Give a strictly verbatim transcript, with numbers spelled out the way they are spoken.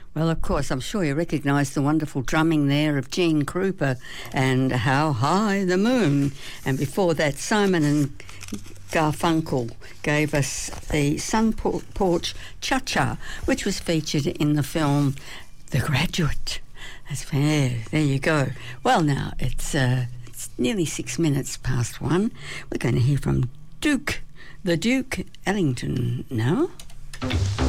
Well, of course, I'm sure you recognise the wonderful drumming there of Gene Krupa and How High the Moon. And before that, Simon and Garfunkel gave us the Sun Porch Cha-Cha, which was featured in the film The Graduate. That's fair. There you go. Well, now, it's, uh, it's nearly six minutes past one. We're going to hear from Duke, the Duke Ellington now.